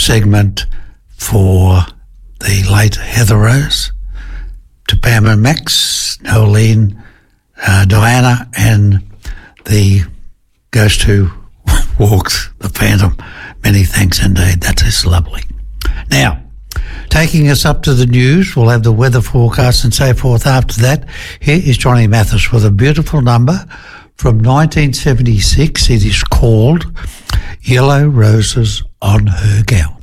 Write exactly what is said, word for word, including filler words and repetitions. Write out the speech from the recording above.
segment for the late Heather Rose, to Pam and Max, Nolene, uh, Diana, and the ghost who walks, the Phantom. Many thanks indeed. That is lovely. Now, taking us up to the news, we'll have the weather forecast and so forth after that. Here is Johnny Mathis with a beautiful number from nineteen seventy-six. It is called Yellow Roses on Her Gown.